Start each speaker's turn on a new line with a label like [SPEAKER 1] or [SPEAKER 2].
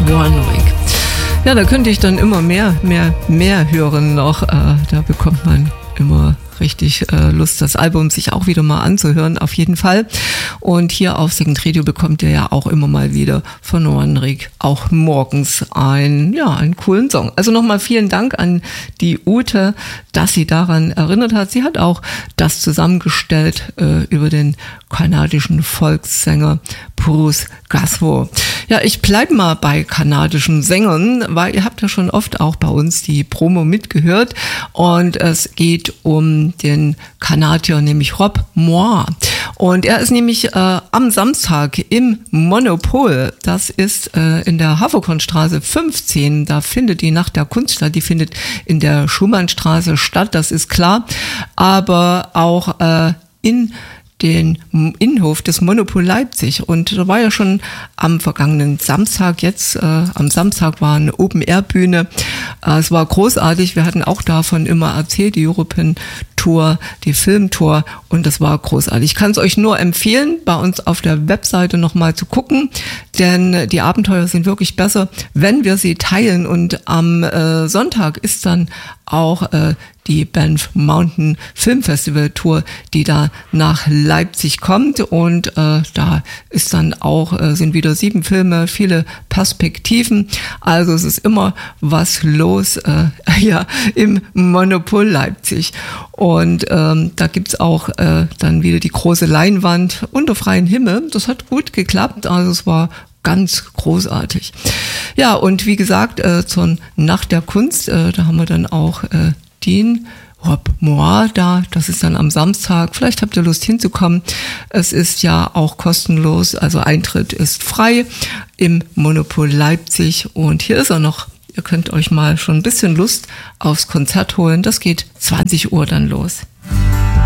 [SPEAKER 1] Warnrich. Ja, da könnte ich dann immer mehr hören noch. Da bekommt man immer richtig Lust, das Album sich auch wieder mal anzuhören, auf jeden Fall. Und hier auf Second Radio bekommt ihr ja auch immer mal wieder von Warnrich auch morgens einen coolen Song. Also nochmal vielen Dank an die Ute, dass sie daran erinnert hat. Sie hat auch das zusammengestellt über den kanadischen Volkssänger Bruce Gaswo. Ja, ich bleibe mal bei kanadischen Sängern, weil ihr habt ja schon oft auch bei uns die Promo mitgehört und es geht um den Kanadier, nämlich Rob Moir. Und er ist nämlich am Samstag im Monopol, das ist in der Haverkornstraße 15, da findet die Nacht der Kunst statt, die findet in der Schumannstraße statt, das ist klar, aber auch in den Innenhof des Monopol Leipzig. Und da war ja schon am vergangenen Samstag, am Samstag war eine Open-Air-Bühne. Es war großartig, wir hatten auch davon immer erzählt, die European Tour, die Filmtour, und das war großartig. Ich kann es euch nur empfehlen, bei uns auf der Webseite nochmal zu gucken, denn die Abenteuer sind wirklich besser, wenn wir sie teilen. Und am Sonntag ist dann auch die Banff Mountain Film Festival Tour, die da nach Leipzig kommt, und da ist dann auch, sind wieder 7 Filme, viele Perspektiven, also es ist immer was los im Monopol Leipzig. Und da gibt's auch dann wieder die große Leinwand unter freiem Himmel, das hat gut geklappt, also es war ganz großartig. Ja, und wie gesagt, zur Nacht der Kunst, da haben wir dann auch den Rob Moir da, das ist dann am Samstag, vielleicht habt ihr Lust hinzukommen, es ist ja auch kostenlos, also Eintritt ist frei im Monopol Leipzig, und hier ist er noch, ihr könnt euch mal schon ein bisschen Lust aufs Konzert holen, das geht 20 Uhr dann los.